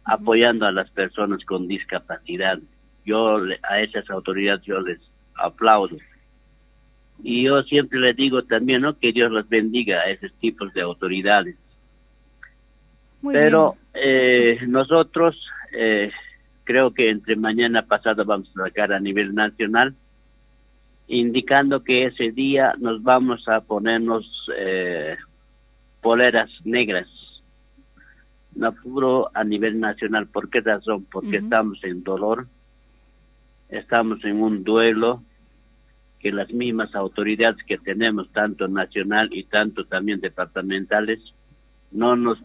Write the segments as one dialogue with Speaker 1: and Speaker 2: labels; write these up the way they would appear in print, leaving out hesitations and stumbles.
Speaker 1: apoyando a las personas con discapacidad. A esas autoridades yo les aplaudo. Y yo siempre les digo también, ¿no?, que Dios los bendiga a esos tipos de autoridades.
Speaker 2: Muy
Speaker 1: Pero
Speaker 2: bien.
Speaker 1: nosotros creo que entre mañana pasado vamos a sacar a nivel nacional, indicando que ese día nos vamos a ponernos poleras negras, no puro a nivel nacional. ¿Por qué razón? Porque estamos en dolor, estamos en un duelo, que las mismas autoridades que tenemos, tanto nacional y tanto también departamentales, no nos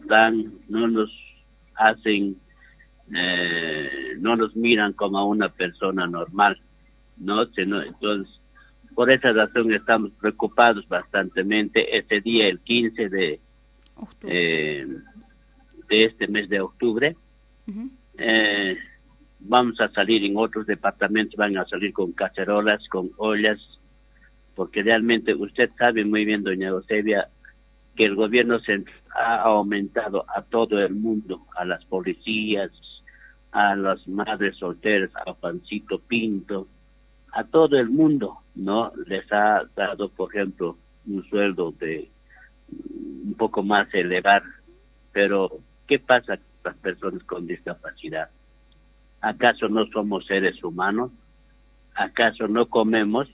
Speaker 1: hacen, no nos miran como a una persona normal, ¿no? Entonces, por esa razón estamos preocupados bastantemente. Ese día, el 15 de este mes de octubre, vamos a salir en otros departamentos, van a salir con cacerolas, con ollas, porque realmente usted sabe muy bien, doña Eusebia, que el gobierno central ha aumentado a todo el mundo, a las policías, a las madres solteras, a Pancito Pinto, a todo el mundo, ¿no? Les ha dado, por ejemplo, un sueldo de un poco más elevado. Pero, ¿qué pasa con las personas con discapacidad? ¿Acaso no somos seres humanos? ¿Acaso no comemos?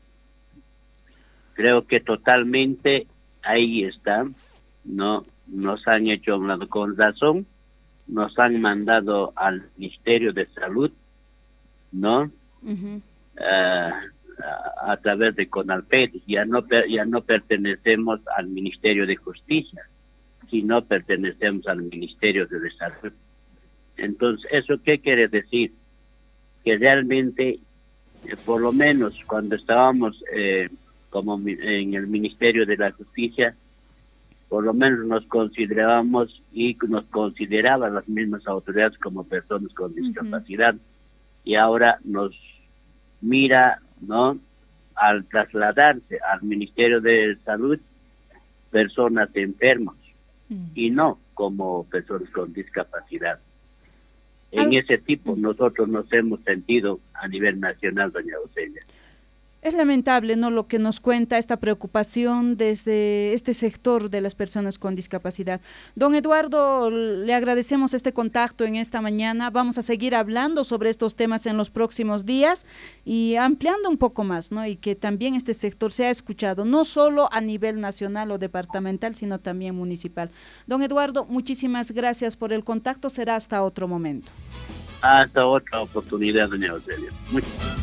Speaker 1: Creo que totalmente ahí está, ¿no? Nos han hecho hablando con razón, nos han mandado al Ministerio de Salud, ¿no? A través de CONALPED, ya no pertenecemos al Ministerio de Justicia, sino pertenecemos al Ministerio de Desarrollo. Entonces, ¿eso qué quiere decir? Que realmente, por lo menos cuando estábamos como en el Ministerio de la Justicia, por lo menos nos considerábamos y nos consideraban las mismas autoridades como personas con discapacidad, y ahora nos mira, ¿no?, al trasladarse al Ministerio de Salud, personas enfermas y no como personas con discapacidad. En ese tipo nosotros nos hemos sentido a nivel nacional, doña Eusebia.
Speaker 2: Es lamentable, ¿no?, lo que nos cuenta, esta preocupación desde este sector de las personas con discapacidad. Don Eduardo, le agradecemos este contacto en esta mañana. Vamos a seguir hablando sobre estos temas en los próximos días y ampliando un poco más, ¿no?, y que también este sector sea escuchado, no solo a nivel nacional o departamental, sino también municipal. Don Eduardo, muchísimas gracias por el contacto. Será hasta otro momento.
Speaker 1: Hasta otra oportunidad, doña Eusebia. Muchas gracias.